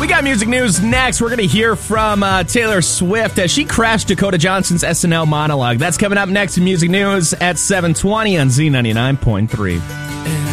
We got music news next. We're going to hear from Taylor Swift as she crashed Dakota Johnson's SNL monologue. That's coming up next in music news at 7:20 on Z99.3.